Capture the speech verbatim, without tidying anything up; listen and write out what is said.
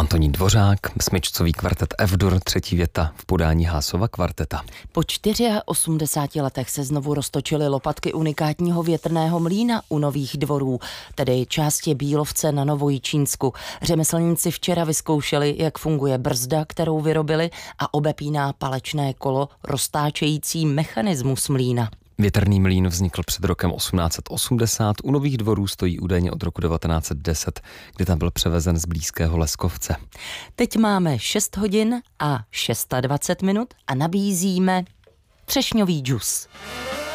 Antonín Dvořák, smyčcový kvartet F-dur, třetí věta v podání Haasova kvarteta. Po osmdesáti čtyřech letech se znovu roztočily lopatky unikátního větrného mlýna u Nových Dvorů, tedy části Bílovce na Novojičínsku. Řemeslníci včera vyzkoušeli, jak funguje brzda, kterou vyrobili, a obepíná palečné kolo roztáčející mechanismus mlýna. Větrný mlýn vznikl před rokem osmnáct set osmdesát, u Nových Dvorů stojí údajně od roku devatenáct set deset, kdy tam byl převezen z blízkého Leskovce. Teď máme šest hodin a dvacet šest minut a nabízíme třešňový džus.